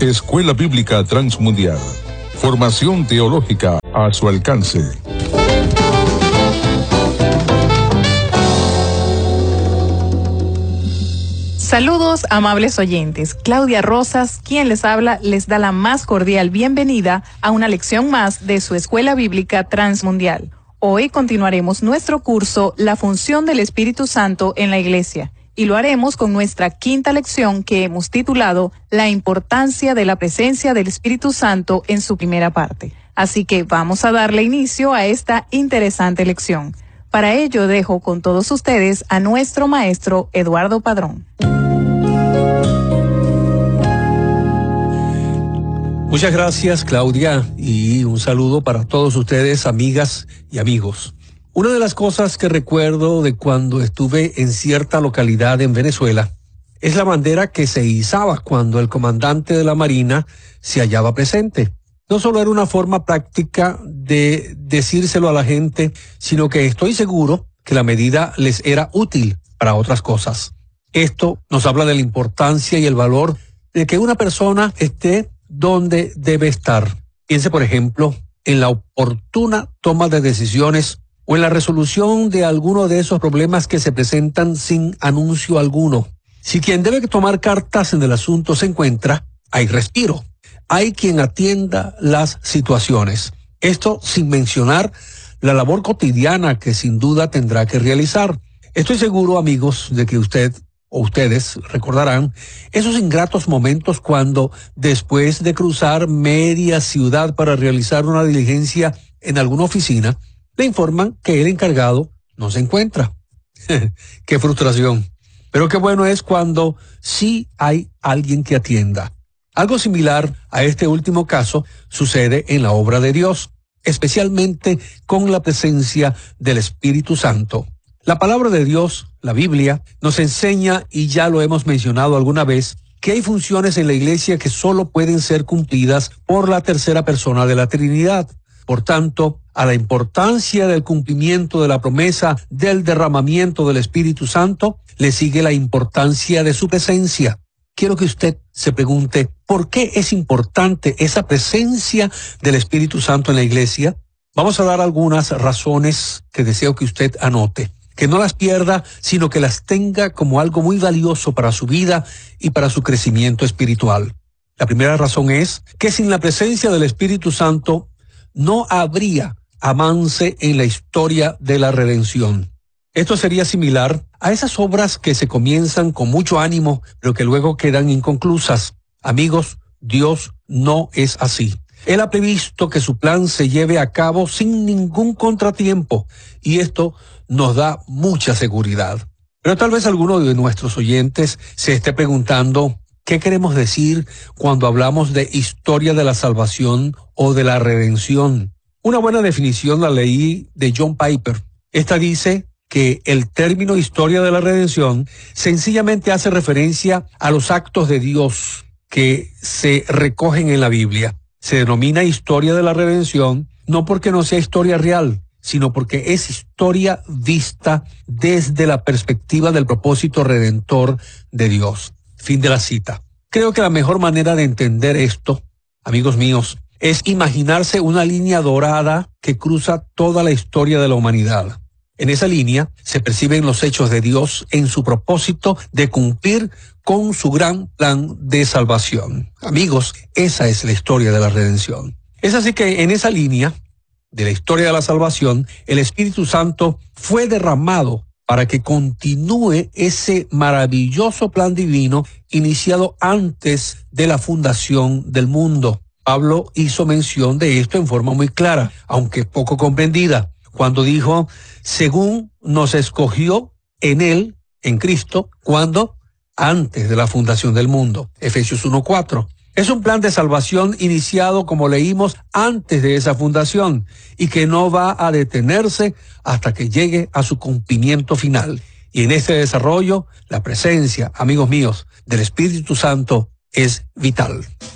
Escuela Bíblica Transmundial. Formación teológica a su alcance. Saludos, amables oyentes. Claudia Rosas, quien les habla, les da la más cordial bienvenida a una lección más de su Escuela Bíblica Transmundial. Hoy continuaremos nuestro curso La función del Espíritu Santo en la Iglesia, y lo haremos con nuestra quinta lección que hemos titulado La importancia de la presencia del Espíritu Santo en su primera parte. Así que vamos a darle inicio a esta interesante lección. Para ello dejo con todos ustedes a nuestro maestro Eduardo Padrón. Muchas gracias, Claudia, y un saludo para todos ustedes, amigas y amigos. Una de las cosas que recuerdo de cuando estuve en cierta localidad en Venezuela es la bandera que se izaba cuando el comandante de la Marina se hallaba presente. No solo era una forma práctica de decírselo a la gente, sino que estoy seguro que la medida les era útil para otras cosas. Esto nos habla de la importancia y el valor de que una persona esté donde debe estar. Piense, por ejemplo, en la oportuna toma de decisiones o en la resolución de alguno de esos problemas que se presentan sin anuncio alguno. Si quien debe tomar cartas en el asunto se encuentra, hay respiro. Hay quien atienda las situaciones. Esto sin mencionar la labor cotidiana que sin duda tendrá que realizar. Estoy seguro, amigos, de que ustedes recordarán esos ingratos momentos cuando, después de cruzar media ciudad para realizar una diligencia en alguna oficina, le informan que el encargado no se encuentra. ¡Qué frustración! Pero qué bueno es cuando sí hay alguien que atienda. Algo similar a este último caso sucede en la obra de Dios, especialmente con la presencia del Espíritu Santo. La palabra de Dios, la Biblia, nos enseña, y ya lo hemos mencionado alguna vez, que hay funciones en la iglesia que solo pueden ser cumplidas por la tercera persona de la Trinidad. Por tanto, a la importancia del cumplimiento de la promesa del derramamiento del Espíritu Santo, le sigue la importancia de su presencia. Quiero que usted se pregunte, ¿por qué es importante esa presencia del Espíritu Santo en la iglesia? Vamos a dar algunas razones que deseo que usted anote. Que no las pierda, sino que las tenga como algo muy valioso para su vida y para su crecimiento espiritual. La primera razón es que sin la presencia del Espíritu Santo no habría avance en la historia de la redención. Esto sería similar a esas obras que se comienzan con mucho ánimo, pero que luego quedan inconclusas. Amigos, Dios no es así. Él ha previsto que su plan se lleve a cabo sin ningún contratiempo, y esto nos da mucha seguridad. Pero tal vez alguno de nuestros oyentes se esté preguntando, ¿qué queremos decir cuando hablamos de historia de la salvación o de la redención? Una buena definición la leí de John Piper. Esta dice que el término historia de la redención sencillamente hace referencia a los actos de Dios que se recogen en la Biblia. Se denomina historia de la redención no porque no sea historia real, sino porque es historia vista desde la perspectiva del propósito redentor de Dios. Fin de la cita. Creo que la mejor manera de entender esto, amigos míos, es imaginarse una línea dorada que cruza toda la historia de la humanidad. En esa línea se perciben los hechos de Dios en su propósito de cumplir con su gran plan de salvación. Amigos, esa es la historia de la redención. Es así que en esa línea de la historia de la salvación, el Espíritu Santo fue derramado para que continúe ese maravilloso plan divino iniciado antes de la fundación del mundo. Pablo hizo mención de esto en forma muy clara, aunque poco comprendida, cuando dijo, según nos escogió en él, en Cristo, cuando antes de la fundación del mundo. Efesios 1:4. Es un plan de salvación iniciado, como leímos, antes de esa fundación y que no va a detenerse hasta que llegue a su cumplimiento final. Y en este desarrollo, la presencia, amigos míos, del Espíritu Santo es vital.